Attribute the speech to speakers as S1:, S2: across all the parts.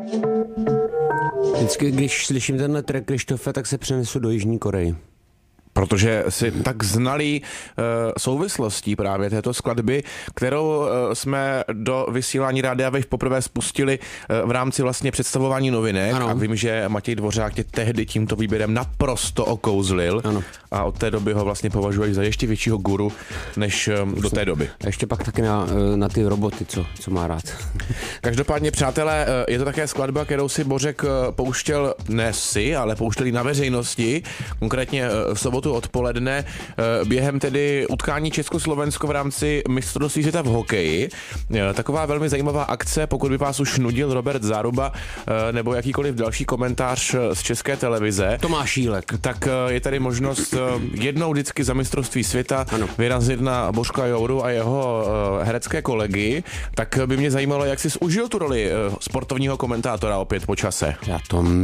S1: Vždycky, když slyším tenhle track Krištofe, tak se přenesu do Jižní Koreji.
S2: Protože si tak znalí souvislostí právě této skladby, kterou jsme do vysílání Rádia Wave poprvé spustili v rámci vlastně představování novinek. Ano. A vím, že Matěj Dvořák tě tehdy tímto výběrem naprosto okouzlil. Ano. A od té doby ho vlastně považuješ za ještě většího guru než do té doby.
S1: A ještě pak taky na ty roboty, co má rád.
S2: Každopádně, přátelé, je to také skladba, kterou si Bořek pouštěl, ne si, ale pouštěli na veřejnosti, konkrétně v sobotu odpoledne během tedy utkání Československo v rámci mistrovství světa v hokeji. Taková velmi zajímavá akce, pokud by vás už nudil Robert Záruba nebo jakýkoliv další komentář z České televize.
S1: Tomáš Šílek.
S2: Tak je tady možnost jednou vždycky za mistrovství světa vyrazit na Božka Jouru a jeho herecké kolegy. Tak by mě zajímalo, jak jsi užil tu roli sportovního komentátora opět po čase.
S1: Já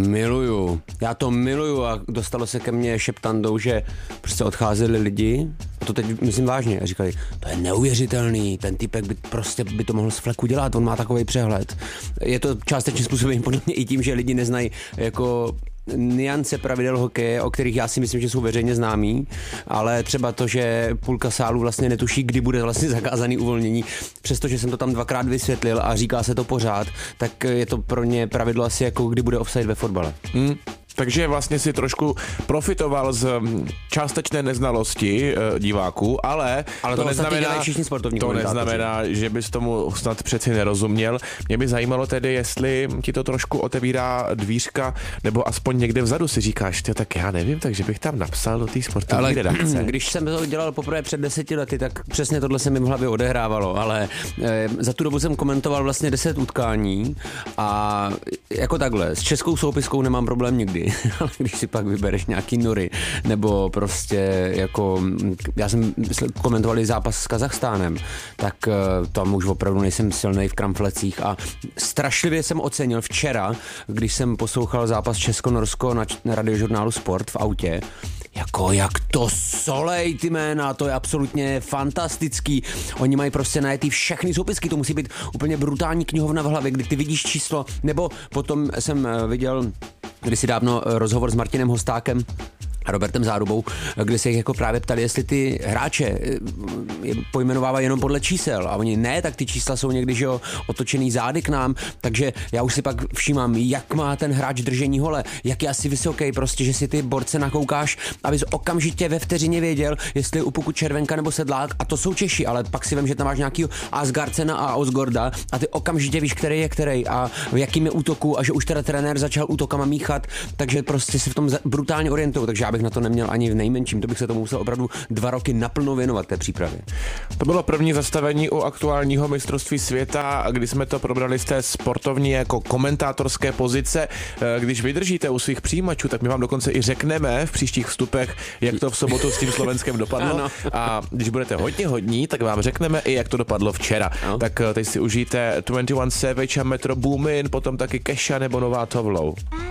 S1: to miluju a dostalo se ke mně šeptandou, že prostě odcházeli lidi, a to teď myslím vážně, a říkali, to je neuvěřitelný, ten typek by to mohl z fleku dělat, on má takový přehled. Je to částečně způsobený podle mě i tím, že lidi neznají jako nuance pravidel hokeje, o kterých já si myslím, že jsou veřejně známí, ale třeba to, že půlka sálu vlastně netuší, kdy bude vlastně zakázaný uvolnění, přestože jsem to tam dvakrát vysvětlil a říká se to pořád, tak je to pro ně pravidlo asi jako kdy bude offside ve fotbale.
S2: Takže vlastně si trošku profitoval z částečné neznalosti diváků, ale to neznamená, že bys tomu snad přeci nerozuměl. Mě by zajímalo tedy, jestli ti to trošku otevírá dvířka, nebo aspoň někde vzadu si říkáš, tak já nevím, takže bych tam napsal do té sportovní redakce.
S1: Když jsem to dělal poprvé před 10 lety, tak přesně tohle se mi v hlavě odehrávalo, ale za tu dobu jsem komentoval vlastně 10 utkání a jako takhle, s českou soupiskou nemám problém nikdy. Ale když si pak vybereš nějaký nory, nebo prostě jako, já jsem komentoval zápas s Kazachstánem, tak tam už opravdu nejsem silnej v kramflecích a strašlivě jsem ocenil včera, když jsem poslouchal zápas Česko-Norsko na radiožurnálu Sport v autě, jako jak to solej ty jména, to je absolutně fantastický. Oni mají prostě najetý všechny soupisky, to musí být úplně brutální knihovna v hlavě, kdy ty vidíš číslo, nebo potom jsem viděl kdysi dávno rozhovor s Martinem Hostákem a Robertem Zárubou, kde se jich jako právě ptali, jestli ty hráče pojmenovávají jenom podle čísel a oni ne, tak ty čísla jsou někdy, že jo, otočený zády k nám, takže já už si pak všímám, jak má ten hráč držení hole, jak je asi vysoký, prostě, že si ty borce nakoukáš, abys okamžitě ve vteřině věděl, jestli je u puku Červenka nebo Sedlák, a to jsou Češi, ale pak si vem, že tam máš nějakýho Asgarcena a Osgorda a ty okamžitě víš, který je který a v jakým je útoku a že už teda trenér začal útokama míchat, takže prostě si v tom brutálně orientují, takže já bych na to neměl ani v nejmenším, to bych se tomu musel opravdu 2 roky naplno věnovat té přípravě.
S2: To bylo první zastavení u aktuálního mistrovství světa, kdy jsme to probrali z té sportovní jako komentátorské pozice. Když vydržíte u svých přijímačů, tak my vám dokonce i řekneme v příštích vstupech, jak to v sobotu s tím Slovenskem dopadlo. Ano. A když budete hodně hodní, tak vám řekneme i, jak to dopadlo včera. Ano. Tak teď si užijte 21 Savage a Metro Boomin, potom taky Kesha nebo Nová Tovlou.